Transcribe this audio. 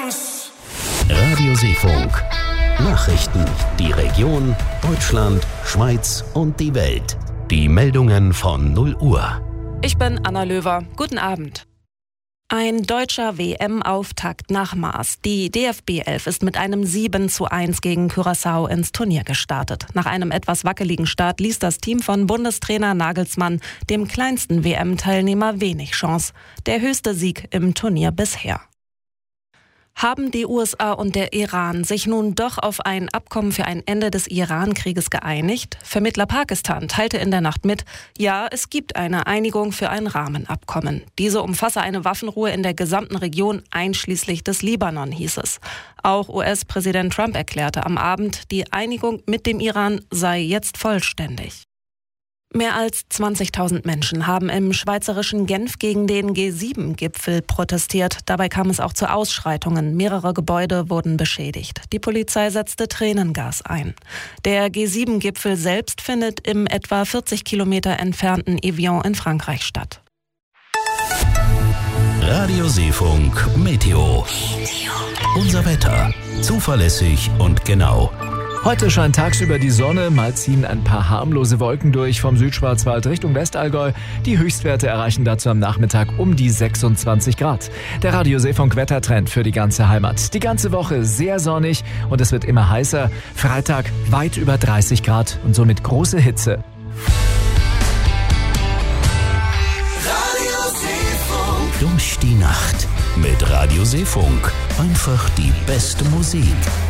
uns. Radio Seefunk. Nachrichten, die Region, Deutschland, Schweiz und die Welt. Die Meldungen von 0 Uhr. Ich bin Anna Löwer. Guten Abend. Ein deutscher WM-Auftakt nach Maß. Die DFB 11 ist mit einem 7:1 gegen Curaçao ins Turnier gestartet. Nach einem etwas wackeligen Start ließ das Team von Bundestrainer Nagelsmann dem kleinsten WM-Teilnehmer wenig Chance. Der höchste Sieg im Turnier bisher. Haben die USA und der Iran sich nun doch auf ein Abkommen für ein Ende des Iran-Krieges geeinigt? Vermittler Pakistan teilte in der Nacht mit, ja, es gibt eine Einigung für ein Rahmenabkommen. Diese umfasse eine Waffenruhe in der gesamten Region, einschließlich des Libanon, hieß es. Auch US-Präsident Trump erklärte am Abend, die Einigung mit dem Iran sei jetzt vollständig. Mehr als 20.000 Menschen haben im schweizerischen Genf gegen den G7-Gipfel protestiert. Dabei kam es auch zu Ausschreitungen. Mehrere Gebäude wurden beschädigt. Die Polizei setzte Tränengas ein. Der G7-Gipfel selbst findet im etwa 40 Kilometer entfernten Evian in Frankreich statt. Radio Seefunk Meteo. Unser Wetter. Zuverlässig und genau. Heute scheint tagsüber die Sonne, mal ziehen ein paar harmlose Wolken durch vom Südschwarzwald Richtung Westallgäu. Die Höchstwerte erreichen dazu am Nachmittag um die 26 Grad. Der Radio Seefunk Wettertrend für die ganze Heimat. Die ganze Woche sehr sonnig und es wird immer heißer. Freitag weit über 30 Grad und somit große Hitze. Radio Seefunk. Durch die Nacht mit Radio Seefunk. Einfach die beste Musik.